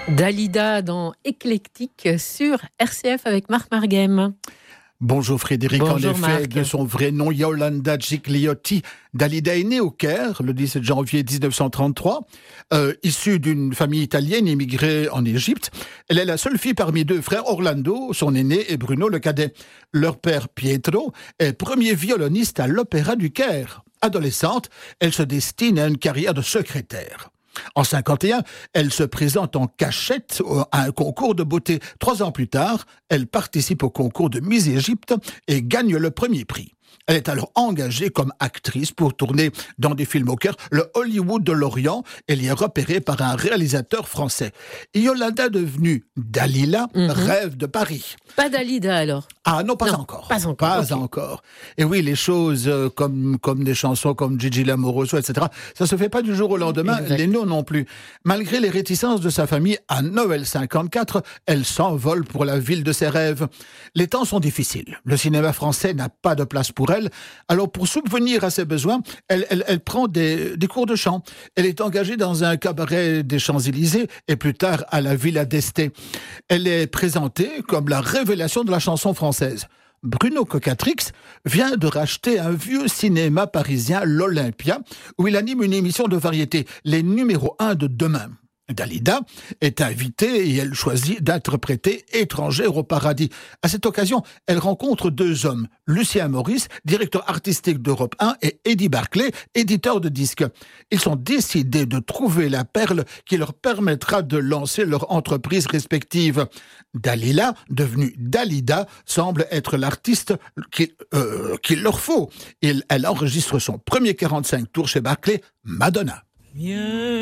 Dalida dans Éclectique sur RCF avec Marc Marguem. Bonjour Frédéric, Bonjour en effet, Marc. de son vrai nom, Yolanda Gigliotti, Dalida est née au Caire le 17 janvier 1933. Issue d'une famille italienne immigrée en Égypte, elle est la seule fille parmi deux frères, Orlando, son aîné, et Bruno, le cadet. Leur père, Pietro, est premier violoniste à l'Opéra du Caire. Adolescente, elle se destine à une carrière de secrétaire. En 1951, elle se présente en cachette à un concours de beauté. 3 ans plus tard, elle participe au concours de Miss Égypte et gagne le premier prix. Elle est alors engagée comme actrice pour tourner dans des films au Caire, le Hollywood de l'Orient. Elle y est repérée par un réalisateur français. Yolanda, devenue Dalila, rêve de Paris. Pas Dalida alors? Ah non, pas Non, encore. pas encore, Pas ok. encore. Et oui, les choses comme des chansons comme Gigi Lamoroso, etc., ça se fait pas du jour au lendemain, Exact. les noms non plus. Malgré les réticences de sa famille, à Noël 54, elle s'envole pour la ville de ses rêves. Les temps sont difficiles. Le cinéma français n'a pas de place pour elle. Alors, pour subvenir à ses besoins, elle prend des cours de chant. Elle est engagée dans un cabaret des Champs-Élysées et plus tard à la Villa d'Este. Elle est présentée comme la révélation de la chanson française. Bruno Cocatrix vient de racheter un vieux cinéma parisien, l'Olympia, où il anime une émission de variété, les numéros 1 de demain. Dalida est invitée et elle choisit d'interpréter Étrangère au paradis. À cette occasion, elle rencontre 2 hommes, Lucien Maurice, directeur artistique d'Europe 1, et Eddie Barclay, éditeur de disques. Ils sont décidés de trouver la perle qui leur permettra de lancer leur entreprise respective. Dalila, devenue Dalida, semble être l'artiste qu'il leur faut. Elle enregistre son premier 45 tours chez Barclay, Madonna.